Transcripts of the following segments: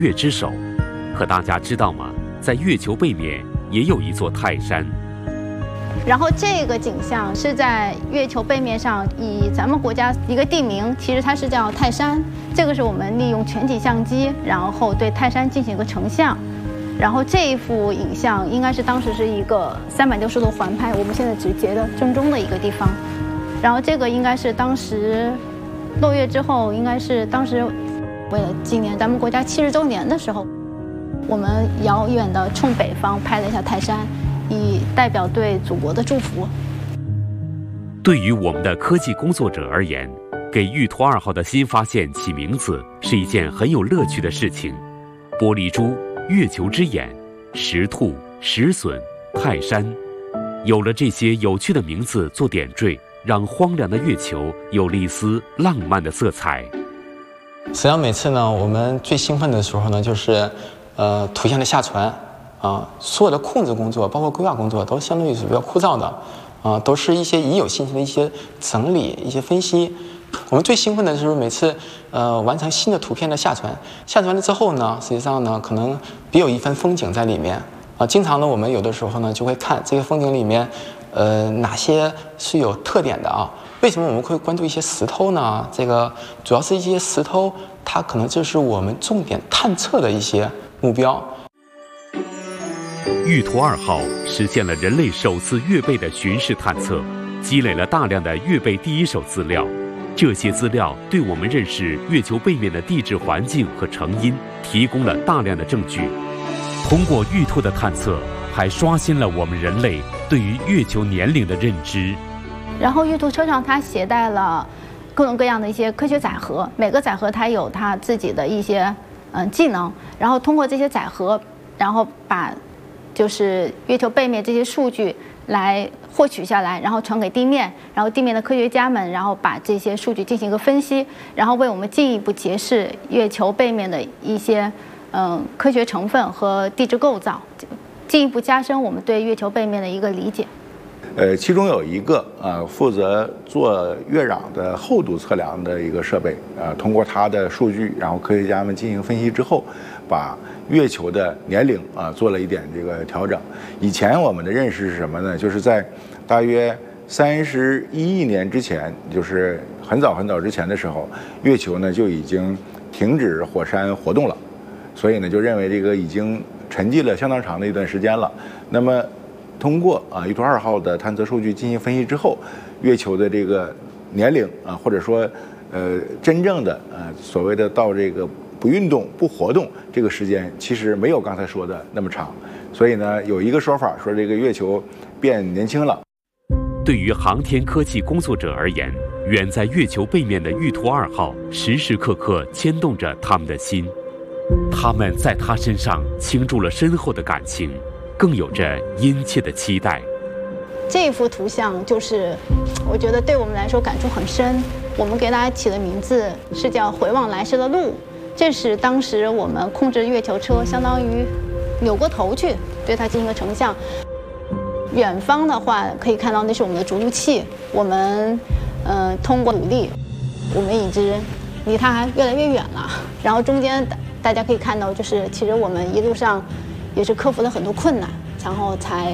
月之首。可大家知道吗？在月球背面也有一座泰山。 然后这个景象是在月球背面上，以咱们国家一个地名，其实它是叫泰山。这个是我们利用全景相机，然后对泰山进行一个成像。然后这一幅影像应该是当时是一个360度环拍，我们现在只截的正中的一个地方。然后这个应该是当时落月之后，应该是当时为了纪念咱们国家70周年的时候，我们遥远的冲北方拍了一下泰山，以代表对祖国的祝福。 对于我们的科技工作者而言，给玉兔2号的新发现起名字是一件很有乐趣的事情。玻璃珠、月球之眼、石兔、石笋、泰山，有了这些有趣的名字做点缀，让荒凉的月球有了一丝浪漫的色彩。 实际上每次呢，我们最兴奋的时候呢，就是图像的下传所有的控制工作，包括规划工作，都相对于是比较枯燥的都是一些已有信息的一些整理、一些分析。我们最兴奋的就是每次完成新的图片的下传，下传了之后呢，实际上呢，可能别有一番风景在里面经常呢，我们有的时候呢就会看这个风景里面哪些是有特点的为什么我们会关注一些石头呢？这个主要是一些石头，它可能就是我们重点探测的一些目标。 玉兔2号实现了人类首次月背的巡视探测，积累了大量的月背第一手资料。这些资料对我们认识月球背面的地质环境和成因提供了大量的证据。通过玉兔的探测，还刷新了我们人类对于月球年龄的认知。 然后玉兔车上它携带了各种各样的一些科学载荷，每个载荷它有它自己的一些技能，然后通过这些载荷，然后把就是月球背面这些数据来获取下来，然后传给地面，然后地面的科学家们然后把这些数据进行一个分析，然后为我们进一步揭示月球背面的一些科学成分和地质构造，进一步加深我们对月球背面的一个理解。 其中有一个负责做月壤的厚度测量的一个设备通过它的数据，然后科学家们进行分析之后，把月球的年龄做了一点这个调整。以前我们的认识是什么呢？就是在大约31亿年之前，就是很早很早之前的时候，月球呢就已经停止火山活动了，所以呢就认为这个已经沉寂了相当长的一段时间了。那么通过玉兔2号的探测数据进行分析之后，月球的这个年龄或者说真正的所谓的到这个不运动不活动这个时间，其实没有刚才说的那么长。所以呢，有一个说法说这个月球变年轻了。 对于航天科技工作者而言，远在月球背面的玉兔2号时时刻刻牵动着他们的心，他们在他身上倾注了深厚的感情，更有着殷切的期待。 这幅图像就是我觉得对我们来说感触很深，我们给大家起的名字是叫回望来时的路。这是当时我们控制月球车相当于扭过头去对它进行一个成像。远方的话可以看到那是我们的着陆器，我们通过努力我们已经离它越来越远了。然后中间大家可以看到，就是其实我们一路上也是克服了很多困难，然后才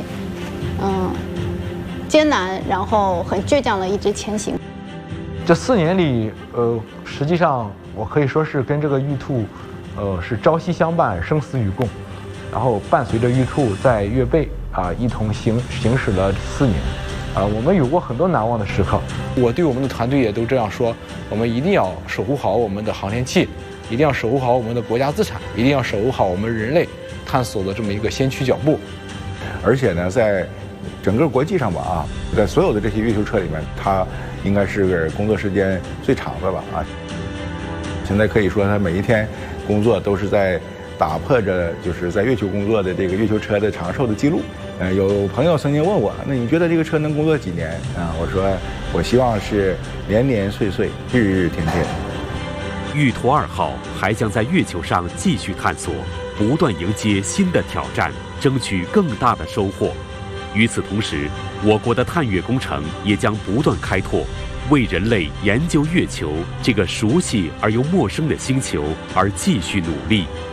艰难然后很倔强的一直前行。 这4年里实际上我可以说是跟这个玉兔是朝夕相伴，生死与共，然后伴随着玉兔在月背一同行驶了4年我们有过很多难忘的时刻。我对我们的团队也都这样说，我们一定要守护好我们的航天器，一定要守护好我们的国家资产，一定要守护好我们人类探索的这么一个先驱脚步。 而且呢，在整个国际上吧在所有的这些月球车里面，它应该是工作时间最长的了现在可以说它每一天工作都是在打破着就是在月球工作的这个月球车的长寿的记录。有朋友曾经问我，那你觉得这个车能工作几年我说我希望是年年岁岁，日日天天。 玉兔2号还将在月球上继续探索，不断迎接新的挑战，争取更大的收获。与此同时，我国的探月工程也将不断开拓，为人类研究月球这个熟悉而又陌生的星球而继续努力。